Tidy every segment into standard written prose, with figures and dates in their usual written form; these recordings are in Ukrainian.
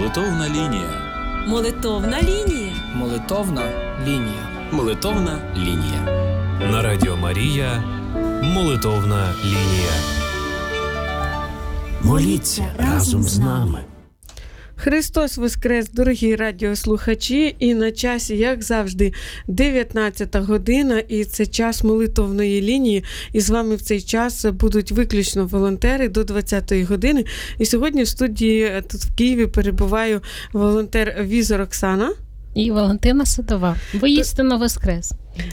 Молитовна лінія. Молитовна лінія. Молитовна лінія. Молитовна лінія. На Радіо Марія. Молитовна лінія. Моліться разом з нами. Христос Воскрес, дорогі радіослухачі, і на часі, як завжди, 19 година, і це час молитовної лінії, і з вами в цей час будуть виключно волонтери до 20-ї години. І сьогодні в студії тут в Києві перебуває волонтер Візор Оксана. І Валентина Садова. Воістину Воскрес.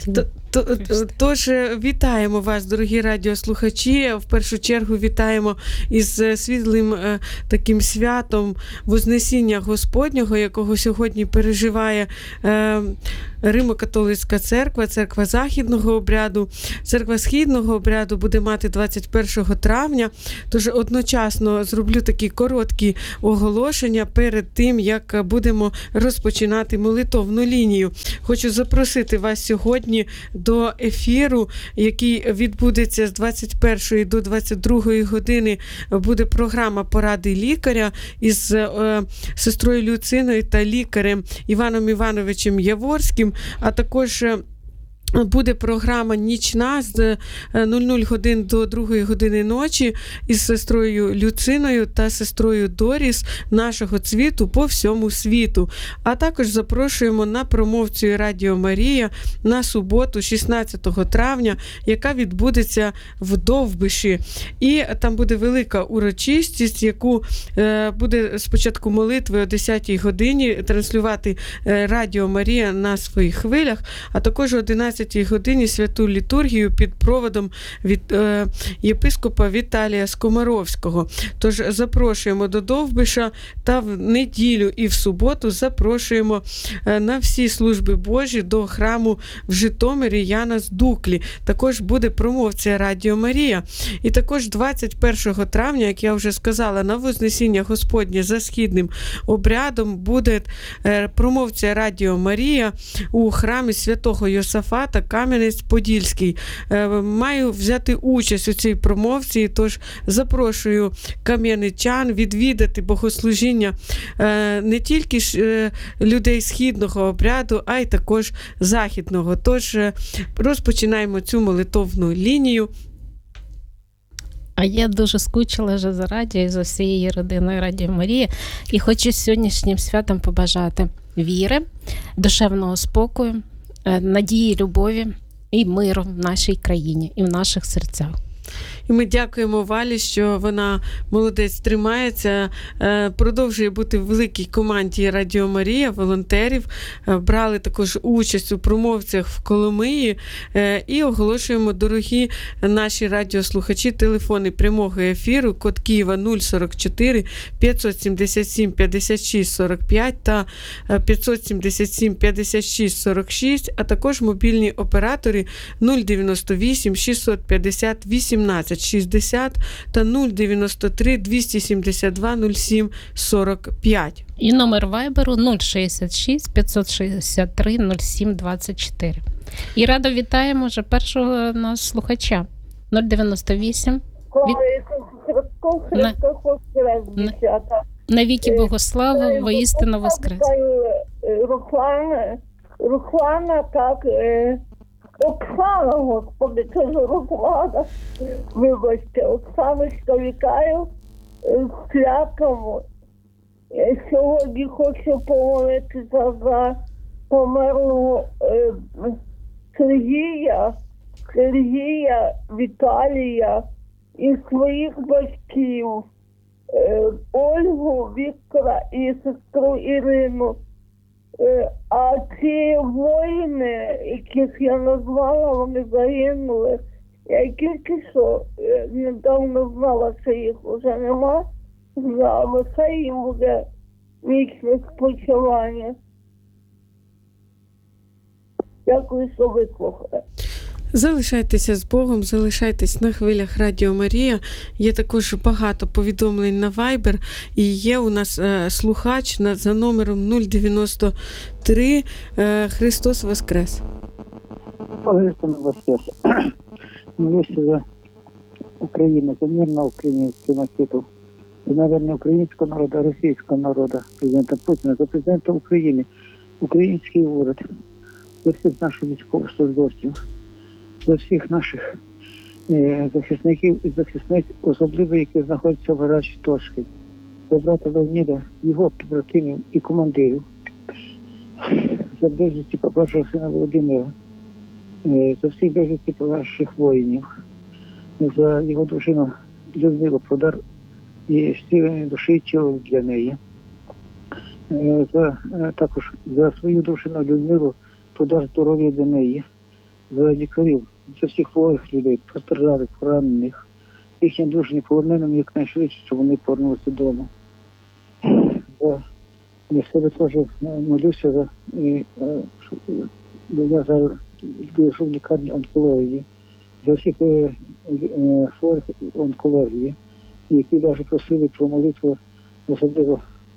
Тож вітаємо вас, дорогі радіослухачі. В першу чергу вітаємо із світлим таким святом Вознесіння Господнього, якого сьогодні переживає Римо-католицька церква, церква Західного обряду. Церква Східного обряду буде мати 21 травня. Тож одночасно зроблю такі короткі оголошення перед тим, як будемо розпочинати молитовну лінію. Хочу запросити вас сьогодні до ефіру, який відбудеться з 21 до 22 години. Буде програма «Поради лікаря» із сестрою Люциною та лікарем Іваном Івановичем Яворським, а також буде програма «Нічна» з 00 годин до 2 години ночі із сестрою Люциною та сестрою Доріс нашого цвіту по всьому світу. А також запрошуємо на промовцію Радіо Марія на суботу, 16 травня, яка відбудеться в Довбиші. І там буде велика урочистість, яку буде спочатку молитви о 10 годині транслювати Радіо Марія на своїх хвилях, а також о 11 годині святу літургію під проводом від єпископа Віталія Скомаровського. Тож запрошуємо до Довбиша, та в неділю і в суботу запрошуємо на всі служби Божі до храму в Житомирі Яна з Дуклі. Також буде промовція Радіо Марія. І також 21 травня, як я вже сказала, на Вознесіння Господнє за східним обрядом буде промовція Радіо Марія у храмі святого Йосафата Кам'янець-Подільський. Маю взяти участь у цій промовції, тож запрошую кам'яничан відвідати богослужіння не тільки людей східного обряду, а й також західного. Тож розпочинаємо цю молитовну лінію. А я дуже скучила вже за радіо і за всією родиною Радіо Марія. І хочу сьогоднішнім святом побажати віри, душевного спокою, надії, любові і миру в нашій країні і в наших серцях. І ми дякуємо Валі, що вона, молодець, тримається, продовжує бути в великій команді Радіо Марія, волонтерів, брали також участь у промовцях в Коломиї, і оголошуємо, дорогі наші радіослухачі, телефони прямого ефіру, код Києва 044 577 56 45 та 577 56 46, а також мобільні оператори 098 650 18 60 та 093 272 07 45. І номер вайберу 066 563 07 24. І радо вітаємо вже першого нас слухача 098. Навіки Богослава, воістину Воскрес. Руслана, так, Оксана, Господи, це ж Руслана. Вибачте, Оксаночка, вітаю з святом. Сьогодні хочу помолитися за померлого Сергія, Віталія і своїх батьків, Ольгу, Віктора і сестру Ірину. А ці воїни, яких я назвала, вони загинули. Я тільки що недавно знала, що їх вже нема, але це їм буде вічне спочивання. Дякую, що вислухали. Залишайтеся з Богом, залишайтесь на хвилях Радіо Марія. Є також багато повідомлень на Viber. І є у нас слухач за номером 093. Христос Воскрес. Воістину Воскрес. Молюся за Україну, за мир на Україні, всьому світу. навіть не українського народу, а російського народу, президента Путіна, за президента України, український уряд, за всіх наших військовослужбовців, за всіх наших захисників і захисниць, особливо, які знаходяться в гарячій точці, за брата Леоніда, його побратимів і командирів, за безвісті пропавшого сина Володимира, за всіх безвісті пропавших воїнів, за його дружину Людмилу Продар і стілення душі і тіла для неї, також за свою дружину Людмилу Продар здоров'я для неї, за лікарів, за всіх хворих людей, постраждалих, поранених, їхнім дружині полоненим якнайшвидше, щоб вони повернулися додому. Я себе теж молюся за я зараз в лікарні онкології, за всіх хворих онкології, які навіть просили про молитву, особливо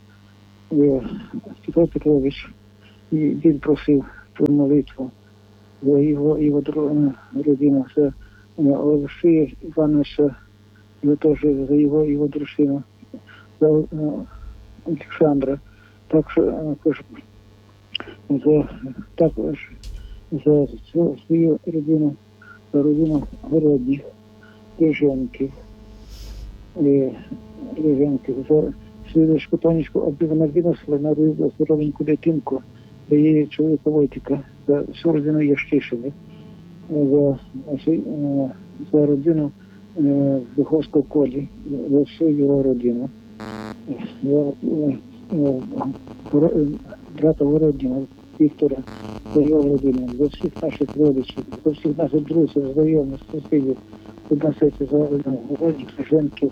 Петро Петрович, і він просив про молитву за його родину, за Олексія Івановича, теж за його дружину, за Олександра, також за свою родину, за родину Городніх, Риженків, за свою дочку Тонечку, аби вона виносила на здоровеньку дитинку, за її чоловіка Войтика, за всю родину Ящишини, за родину Духовського Колі, за всю його родину, за брата Вородіна, Віктора, за його родину, за всіх наших родичів, за всіх наших друзів, знайомих, сусідів, відноситься за родину Городніх, Женків,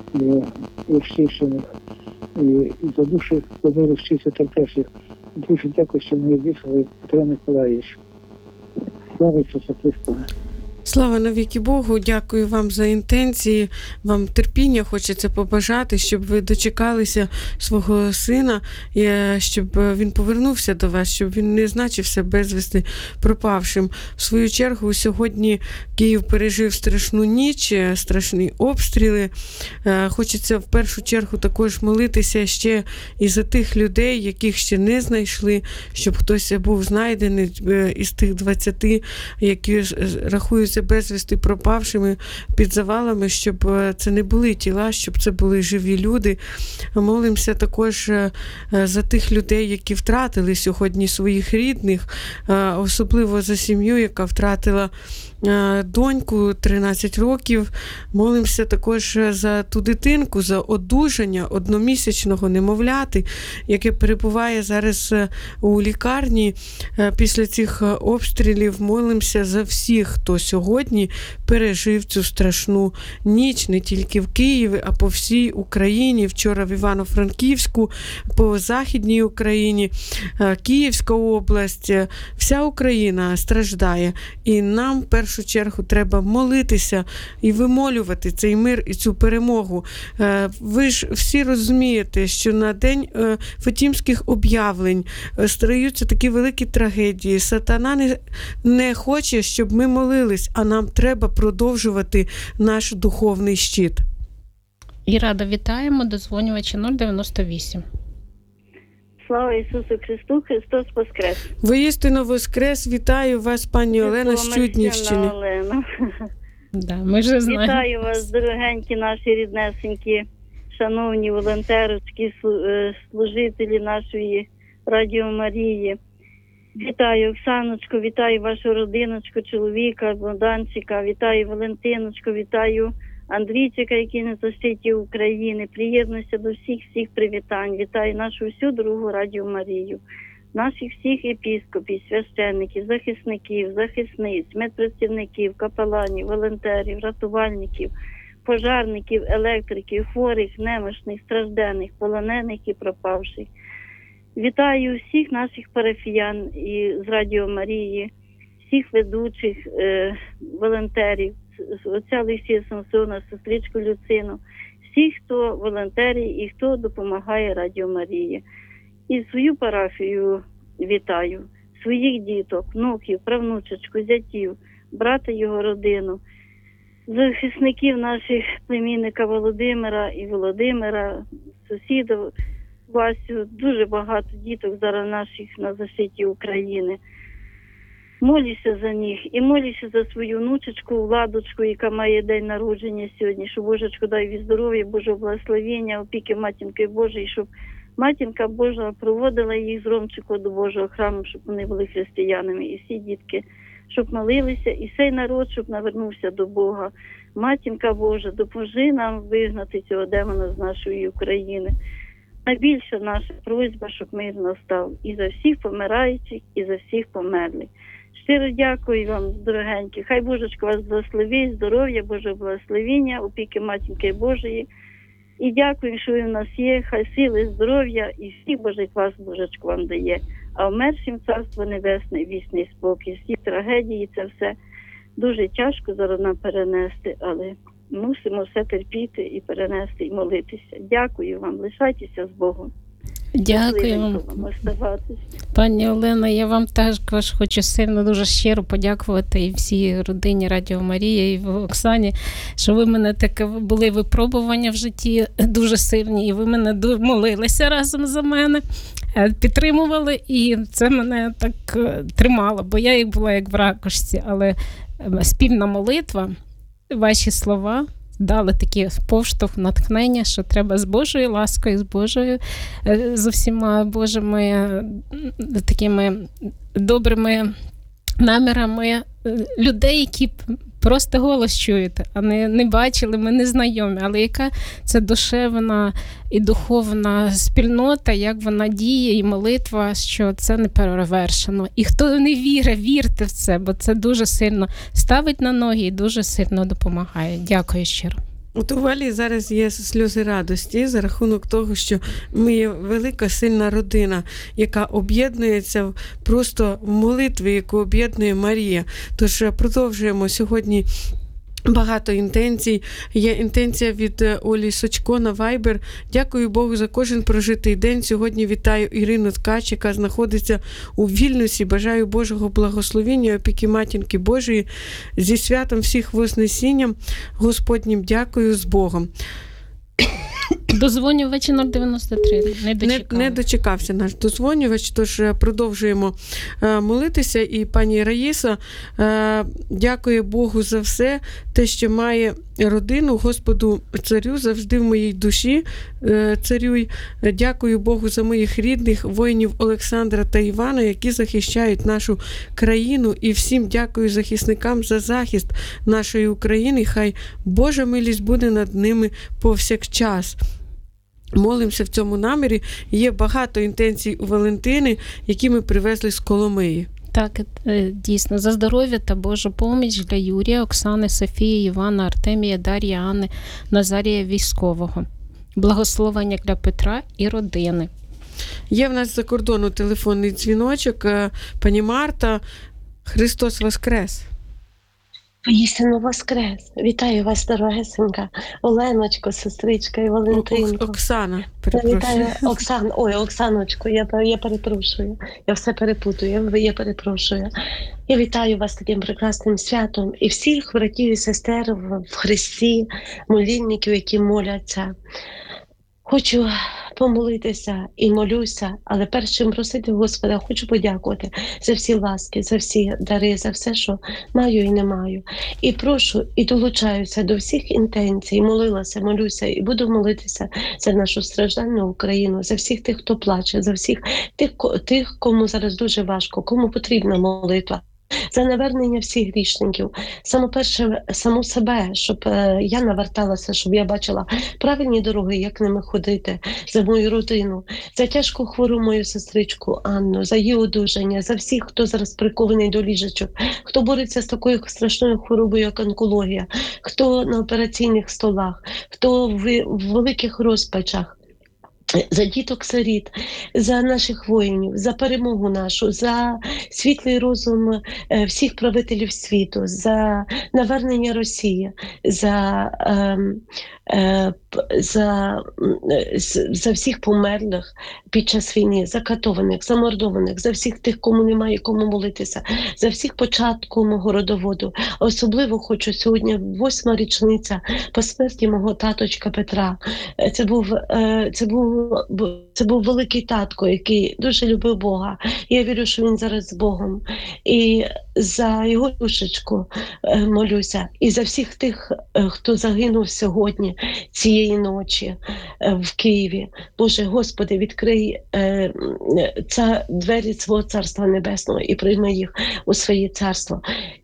Ящишиних, і за душі помилих вчився терпевших. Дуже дякую, що ми вислали Петро Миколаївич. Слава Ісусу Христу! Слава навіки Богу, дякую вам за інтенції, вам терпіння хочеться побажати, щоб ви дочекалися свого сина, щоб він повернувся до вас, щоб він не значився безвісти пропавшим. В свою чергу, сьогодні Київ пережив страшну ніч, страшні обстріли. Хочеться в першу чергу також молитися ще і за тих людей, яких ще не знайшли, щоб хтось був знайдений із тих 20, які рахуються безвісти пропавшими під завалами, щоб це не були тіла, щоб це були живі люди. Молимося також за тих людей, які втратили сьогодні своїх рідних, особливо за сім'ю, яка втратила доньку 13 років. Молимося також за ту дитинку, за одужання одномісячного немовляти, яке перебуває зараз у лікарні після цих обстрілів. Молимося за всіх, хто сьогодні пережив цю страшну ніч, не тільки в Києві, а по всій Україні. Вчора в Івано-Франківську, по Західній Україні, Київська область, вся Україна страждає. І нам, в першу чергу, треба молитися і вимолювати цей мир і цю перемогу. Ви ж всі розумієте, що на день Фатімських об'явлень стаються такі великі трагедії. Сатана не хоче, щоб ми молились, а нам треба продовжувати наш духовний щит. І радо вітаємо, дозвонювачі 098. Слава Ісусу Христу, Христос Воскрес! Воістину Воскрес, вітаю вас, пані Олена з Чуднівщини. Да, ми вже знаємо. Вітаю вас, дорогенькі наші ріднесенькі, шановні волонтерські служителі нашої Радіо Марії. Вітаю Оксаночку, вітаю вашу родиночку, чоловіка, Богданчика, вітаю Валентиночку, вітаю Андрійчика, який на защиті України. Приєднуюся до всіх привітань. Вітаю нашу всю другу Радіо Марію, наших всіх епіскопів, священників, захисників, захисниць, медпрацівників, капеланів, волонтерів, рятувальників, пожарників, електриків, хворих, немощних, страждених, полонених і пропавших. Вітаю всіх наших парафіян з Радіо Марії, всіх ведучих, волонтерів, отця Олексія Самсона, сестричку Люцину, всіх, хто волонтерів і хто допомагає Радіо Марії. І свою парафію вітаю, своїх діток, внуків, правнучечку, зятів, брата його родину. захисників наших племінника Володимира і Володимира, сусідів Васю. Дуже багато діток зараз наших на защиті України. Молюся за них і молюся за свою внучечку Владочку, яка має день народження сьогодні, щоб Божечко дай їй здоров'я, Божого благословення, опіки Матінки Божої, щоб Матінка Божа проводила їх з Ромчику до Божого храму, щоб вони були християнами. І всі дітки, щоб молилися, і цей народ, щоб навернувся до Бога. Матінка Божа, допоможи нам вигнати цього демона з нашої України. Найбільша наша просьба, щоб мир настав і за всіх помираючих, і за всіх померлих. Щиро дякую вам, дорогенькі. Хай Божечко вас благословить, здоров'я, Божого благословіння, опіки Матінки Божої. І дякую, що ви в нас є. Хай сили, здоров'я і всіх Божих вас, Божечко, вам дає. А вмершим Царство Небесне, вічний спокій. Всі трагедії, це все дуже тяжко зараз нам перенести, але мусимо все терпіти і перенести, і молитися. Дякую вам, лишайтеся з Богом. Дякую вам, пані Олена. Я вам також хочу сильно, дуже щиро подякувати і всій родині Радіо Марія, і Оксані, що ви мене таке були випробування в житті дуже сильні, і ви мене молилися разом за мене, підтримували, і це мене так тримало, бо я була як в ракушці, але спільна молитва, ваші слова дали такий поштовх, натхнення, що треба з Божою ласкою, з Божою, з усіма Божими такими добрими намірами людей, які просто голос чуєте, а не бачили, ми не знайомі, але яка це душевна і духовна спільнота, як вона діє, і молитва, що це не перевершено. І хто не вірить, вірте в це, бо це дуже сильно ставить на ноги і дуже сильно допомагає. Дякую щиро. От у Валі зараз є сльози радості за рахунок того, що ми є велика, сильна родина, яка об'єднується просто в молитві, яку об'єднує Марія. Тож продовжуємо сьогодні. Багато інтенцій. Є інтенція від Олі Сочко на Viber. Дякую Богу за кожен прожитий день. Сьогодні вітаю Ірину Ткач, яка знаходиться у Вільнюсі. Бажаю Божого благословення, опіки Матінки Божої. Зі святом всіх Вознесінням Господнім дякую, з Богом. Дозвонювач 093. Не дочекався наш дозвонювач, тож продовжуємо молитися. І пані Раїса дякує Богу за все, те, що має родину, Господу царю, завжди в моїй душі царюй. Дякую Богу за моїх рідних, воїнів Олександра та Івана, які захищають нашу країну. І всім дякую захисникам за захист нашої України. Хай Божа милість буде над ними повсякчас. Молимося в цьому намірі. Є багато інтенцій у Валентини, які ми привезли з Коломиї. Так, дійсно. За здоров'я та Божу поміч для Юрія, Оксани, Софії, Івана, Артемія, Дар'ї, Анни, Назарія військового. Благословення для Петра і родини. Є в нас за кордону телефонний дзвіночок. Пані Марта, Христос Воскрес! Воістину Воскрес! Вітаю вас, дорогесенька Оленочко, сестричка і Валентинко. Оксана, перепрошую. Вітаю, Оксаночко, я перепрошую. Я все перепутую, я перепрошую. Я вітаю вас таким прекрасним святом і всіх братів і сестер в Христі, молільників, які моляться. Хочу помолитися і молюся, але перш чим просити Господа, хочу подякувати за всі ласки, за всі дари, за все, що маю і не маю. І прошу, і долучаюся до всіх інтенцій, молилася, молюся і буду молитися за нашу страждальну Україну, за всіх тих, хто плаче, за всіх тих, кому зараз дуже важко, кому потрібна молитва. За навернення всіх грішників, саму себе, щоб я наверталася, щоб я бачила правильні дороги, як ними ходити, за мою родину, за тяжко хвору мою сестричку Анну, за її одужання, за всіх, хто зараз прикований до ліжечок, хто бореться з такою страшною хворобою, як онкологія, хто на операційних столах, хто в великих розпачах. за діток-сиріт, за наших воїнів, за перемогу нашу, за світлий розум всіх правителів світу, за навернення Росії, за всіх померлих під час війни, закатованих, замордованих, за всіх тих, кому немає кому молитися, за всіх початку мого родоводу. Особливо хочу сьогодні 8-ма річниця по смерті мого таточка Петра. Це був великий татко, який дуже любив Бога. Я вірю, що він зараз з Богом. І за його душечку молюся. І за всіх тих, хто загинув сьогодні, цієї ночі в Києві. Боже, Господи, відкрий двері свого Царства Небесного і прийми їх у своє царство.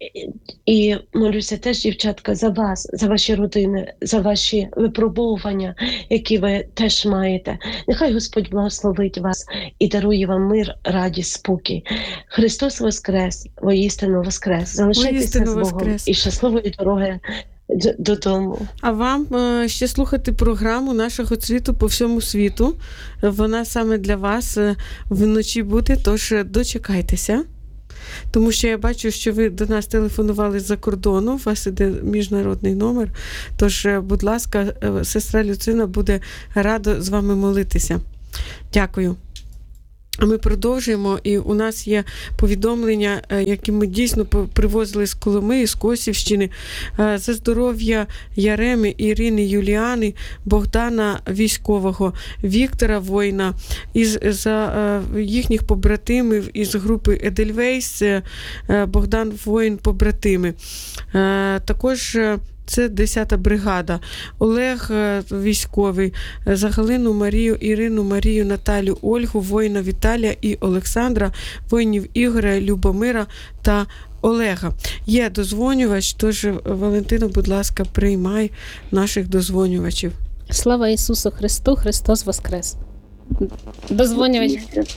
І молюся теж, дівчатка, за вас, за ваші родини, за ваші випробовування, які ви теж маєте. Нехай Господь благословить вас і дарує вам мир, радість, спокій. Христос воскрес, воістину воскрес. Залишайтеся з Богом і щасливої дороги додому. А вам ще слухати програму нашого цвіту по всьому світу. Вона саме для вас вночі буде, тож дочекайтеся. Тому що я бачу, що ви до нас телефонували з-за кордону, у вас іде міжнародний номер. Тож, будь ласка, сестра Люцина буде рада з вами молитися. Дякую. Ми продовжуємо, і у нас є повідомлення, які ми дійсно привозили з Коломиї, з Косівщини, за здоров'я Яреми, Ірини, Юліани, Богдана військового, Віктора воїна, за їхніх побратимів із групи Едельвейс, Богдан воїн побратими. Також це 10-та бригада. Олег військовий, за Галину Марію, Ірину Марію, Наталю, Ольгу, воїна Віталія і Олександра, воїнів Ігоря, Любомира та Олега. Є дозвонювач, тож, Валентино, будь ласка, приймай наших дозвонювачів. Слава Ісусу Христу, Христос воскрес. Дозвонювач.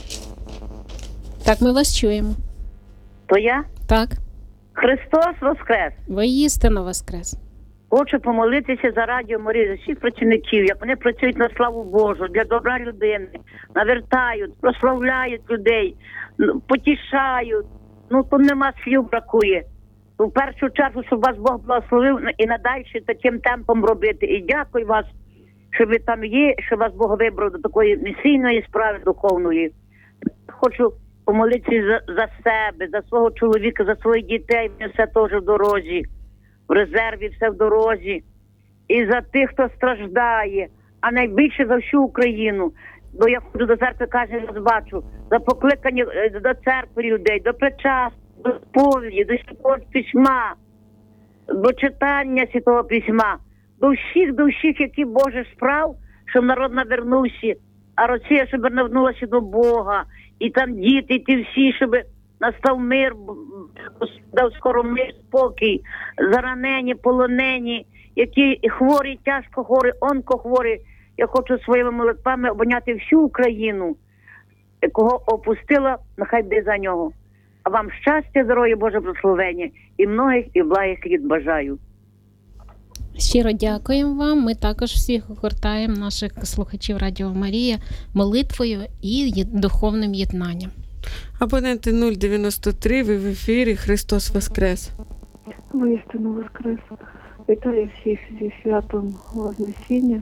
Так, ми вас чуємо. То я? Так. Христос воскрес. Воістину воскрес. Хочу помолитися за Радіо Марія, за всіх працівників, як вони працюють на славу Божу, для добра людини, навертають, прославляють людей, потішають. То нема слів бракує. В першу чергу, щоб вас Бог благословив і надальше таким темпом робити. І дякую вас, що ви там є, що вас Бог вибрав до такої місійної справи духовної. Хочу помолитися за себе, за свого чоловіка, за своїх дітей, вони все теж в дорозі, в резерві все в дорозі. І за тих, хто страждає, а найбільше за всю Україну. Бо я ходжу до церкви, кожен раз бачу, за покликання до церкви людей, до причастя, до сповіді, до Святого Письма, до читання Святого Письма, до всіх, які Боже справ, щоб народ навернувся, а Росія, щоб навернулася до Бога, і там діти, і ті всі, щоб настав мир, дав скоро мир, спокій, заранені, полонені, які хворі, тяжко хворі, онкохворі. Я хочу своїми молитвами обняти всю Україну, кого опустила, нехай йде за нього. А вам щастя, здоров'я, Боже благословення і многих, і благих літ бажаю. Щиро дякуємо вам. Ми також всіх огортаємо наших слухачів Радіо Марія молитвою і духовним єднанням. Абоненти 093, ви в ефірі, Христос воскрес. Воістину воскрес. Вітаю всіх зі святом Вознесіння.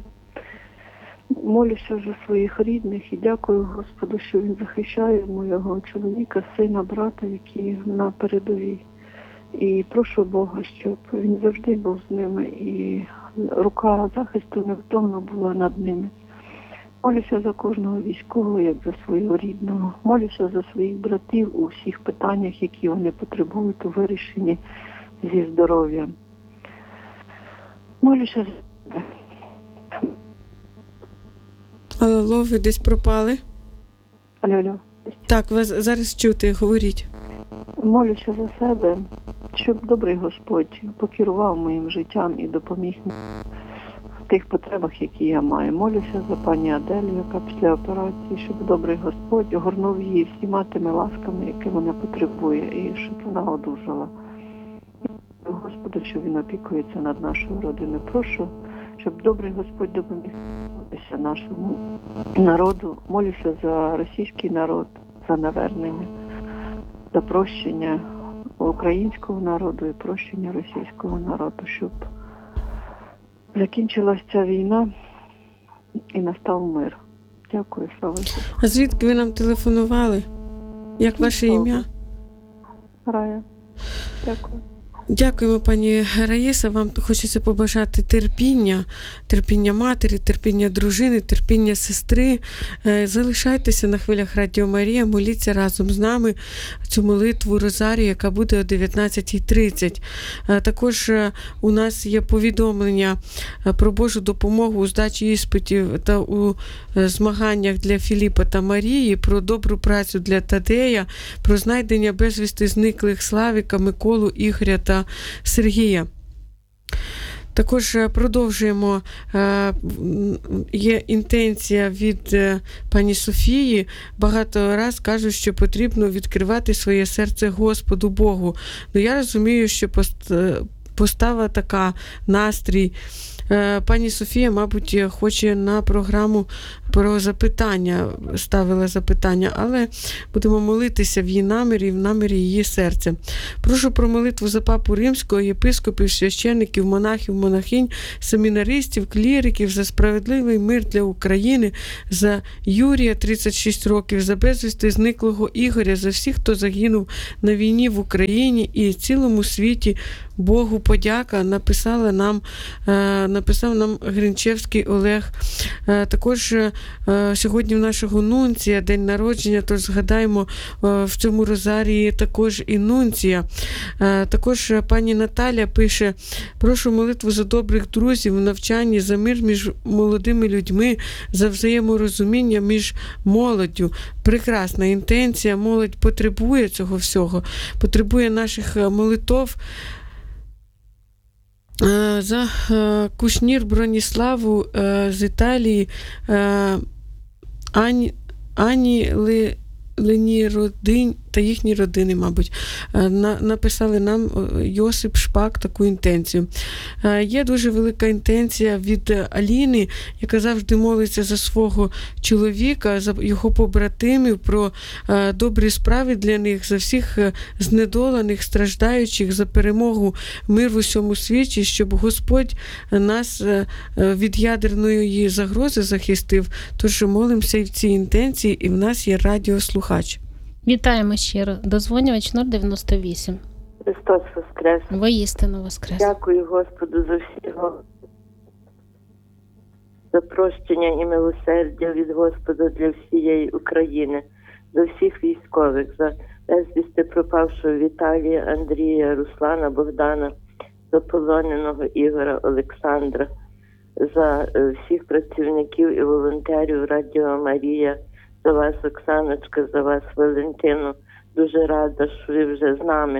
Молюся за своїх рідних і дякую Господу, що Він захищає моєго чоловіка, сина, брата, які на передовій. І прошу Бога, щоб Він завжди був з ними і рука захисту невтомно була над ними. Молюся за кожного військового, як за свого рідного. Молюся за своїх братів у всіх питаннях, які вони потребують у вирішенні зі здоров'ям. Молюся за себе. Алло, ви десь пропали? Алло. Так, вас зараз чути, говоріть. Молюся за себе, щоб добрий Господь покерував моїм життям і допоміг мені в тих потребах, які я маю. Молюся за пані Аделю, яка після операції, щоб добрий Господь огорнув її всіма тими ласками, які вона потребує, і щоб вона одужала. Господу, що Він опікується над нашою родиною. Прошу, щоб добрий Господь допоміг молитися нашому народу. Молюся за російський народ, за навернення, за прощення українського народу і прощення російського народу, щоб закінчилася ця війна і настав мир. Дякую, слава Ісусу. А звідки ви нам телефонували? Як ваше ім'я? Рая. Дякую. Дякуємо, пані Раїса. Вам хочеться побажати терпіння матері, терпіння дружини, терпіння сестри. Залишайтеся на хвилях Радіо Марія, моліться разом з нами цю молитву Розарію, яка буде о 19:30. Також у нас є повідомлення про Божу допомогу у здачі іспитів та у змаганнях для Філіпа та Марії, про добру працю для Тадея, про знайдення безвісти зниклих Славіка, Миколу, Ігоря та Сергія. Також продовжуємо. Є інтенція від пані Софії. Багато раз кажуть, що потрібно відкривати своє серце Господу Богу. Ну, я розумію, що постава така, настрій. Пані Софія, мабуть, хоче на програму про запитання, ставила запитання, але будемо молитися в її намірі, в намірі її серця. Прошу про молитву за папу римського, єпископів, священників, монахів, монахинь, семінаристів, кліриків, за справедливий мир для України, за Юрія, 36 років, за безвісти зниклого Ігоря, за всіх, хто загинув на війні в Україні і цілому світі. Богу подяка, написав нам Гринчевський Олег. Також сьогодні в нашого нунція день народження, тож згадаємо в цьому розарії також і нунція. Також пані Наталя пише: прошу молитву за добрих друзів в навчанні, за мир між молодими людьми, за взаєморозуміння між молоддю. Прекрасна інтенція, молодь потребує цього всього, потребує наших молитов. За Кушнір Броніславу з Італії, Ані Лені родин та їхні родини, мабуть, написали нам Йосип Шпак таку інтенцію. Є дуже велика інтенція від Аліни, яка завжди молиться за свого чоловіка, за його побратимів, про добрі справи для них, за всіх знедолених, страждаючих, за перемогу, мир в усьому світі, щоб Господь нас від ядерної загрози захистив. Тож молимося і в цій інтенції, і в нас є радіослухач. Вітаємо щиро. Дозвонювач 098. Христос воскрес. Воістину воскрес. Дякую Господу за всього. За прощення і милосердя від Господа для всієї України, за всіх військових, за безвісти пропавшого Віталія, Андрія, Руслана, Богдана, за полоненого Ігора, Олександра, за всіх працівників і волонтерів Радіо Марія, за вас, Оксаночка, за вас, Валентину. Дуже рада, що ви вже з нами.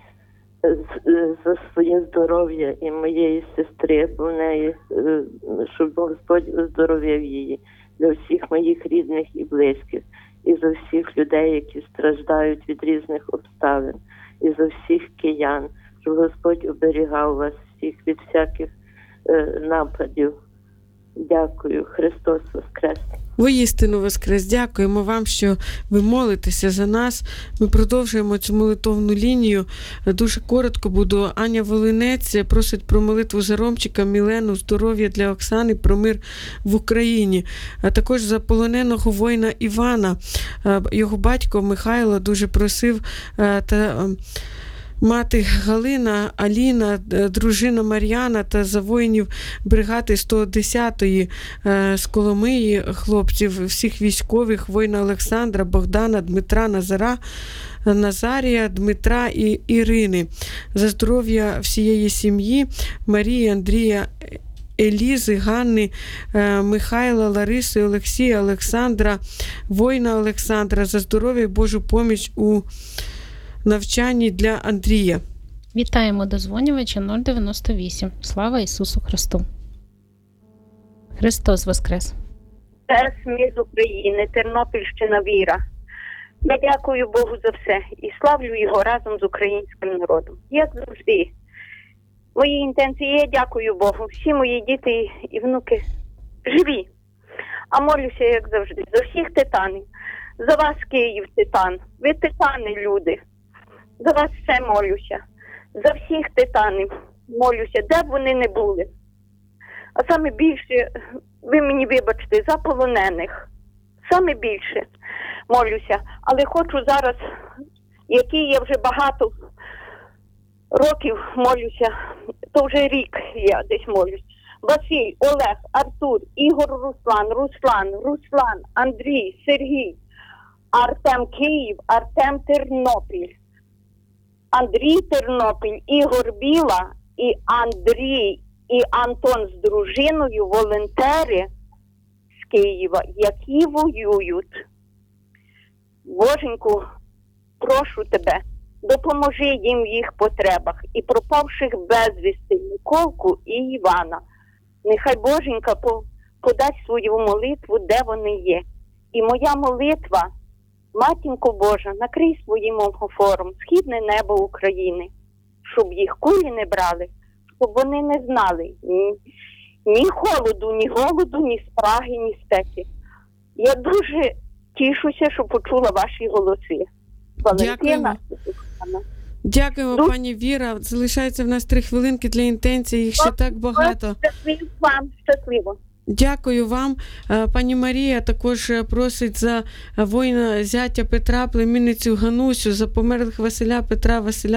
За своє здоров'я і моєї сестри, бо в неї, щоб Господь оздоровив її, для всіх моїх рідних і близьких, і за всіх людей, які страждають від різних обставин, і за всіх киян, щоб Господь оберігав вас всіх від всяких нападів. Дякую. Христос воскрес. Воістину воскрес. Дякуємо вам, що ви молитеся за нас. Ми продовжуємо цю молитовну лінію. Дуже коротко буду. Аня Волинець просить про молитву за Ромчика, Мілену, здоров'я для Оксани, про мир в Україні. А також за полоненого воїна Івана. Його батько Михайло дуже просив та мати Галина, Аліна, дружина Мар'яна та за воїнів бригади 110-ї з Коломиї, хлопців, всіх військових, воїна Олександра, Богдана, Дмитра, Назарія, Дмитра і Ірини. За здоров'я всієї сім'ї Марії, Андрія, Елізи, Ганни, Михайла, Лариси, Олексія, Олександра, воїна Олександра, за здоров'я і Божу поміч у навчанні для Андрія. Вітаємо дозвонювача 098. Слава Ісусу Христу. Христос воскрес. Це СМІ з України, Тернопільщина, Віра. Я дякую Богу за все і славлю Його разом з українським народом. Як завжди. Мої інтенції, я дякую Богу. Всі мої діти і внуки живі. А молюся, як завжди, за всіх титанів. За вас, Київ, титан. Ви титани, люди. За вас все молюся. За всіх титанів молюся, де б вони не були. А саме більше, ви мені вибачте, за полонених. Саме більше молюся. Але хочу зараз, які я вже багато років молюся, то вже рік я десь молюсь. Василь, Олег, Артур, Ігор, Руслан, Андрій, Сергій, Артем Київ, Артем Тернопіль, Андрій Тернопіль, Ігор Біла і Андрій і Антон з дружиною, волонтери з Києва, які воюють. Боженьку, прошу тебе, допоможи їм в їх потребах і пропавших безвісти Миколку і Івана. Нехай Боженька подасть свою молитву, де вони є. І моя молитва, Матінко Божа, накрий своїм омофором східне небо України, щоб їх кулі не брали, щоб вони не знали ні холоду, ні голоду, ні спраги, ні спеки. Я дуже тішуся, що почула ваші голоси. Валентина. Дякуємо, пані Віра. Залишається в нас 3 хвилинки для інтенції, їх ще так багато. Щасливо. Дякую вам. Пані Марія також просить за воїна зятя Петра, племінницю Ганусю, за померлих Василя, Петра, Василя,